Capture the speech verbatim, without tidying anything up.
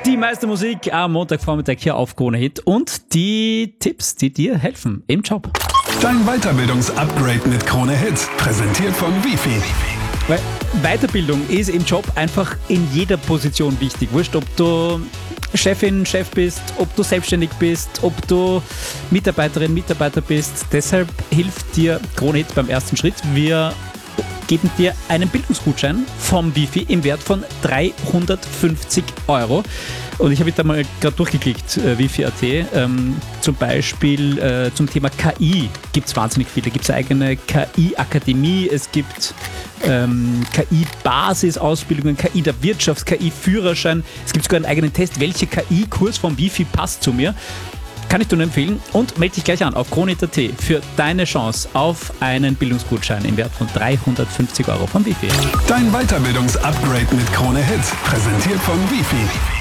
Die meiste Musik am Montagvormittag hier auf Krone Hit und die Tipps, die dir helfen im Job. Dein Weiterbildungsupgrade mit Krone Hit, präsentiert von Wifi. Weil Weiterbildung ist im Job einfach in jeder Position wichtig. Wurscht, ob du Chefin, Chef bist, ob du selbstständig bist, ob du Mitarbeiterin, Mitarbeiter bist. Deshalb hilft dir Krone Hit beim ersten Schritt. Wir geben dir einen Bildungsgutschein vom Wifi im Wert von dreihundertfünfzig Euro. Und ich habe da mal gerade durchgeklickt, äh, Wifi Punkt at. Ähm, zum Beispiel äh, zum Thema K I gibt es wahnsinnig viele. Da gibt es eine eigene K I-Akademie, es gibt ähm, K I-Basisausbildungen, K I der Wirtschaft, K I-Führerschein. Es gibt sogar einen eigenen Test, welcher K I-Kurs vom Wifi passt zu mir. Kann ich dir nur empfehlen und melde dich gleich an auf Krone Punkt at für deine Chance auf einen Bildungsgutschein im Wert von dreihundertfünfzig Euro vom Wifi. Dein Weiterbildungsupgrade mit Krone Hit, präsentiert von Wifi.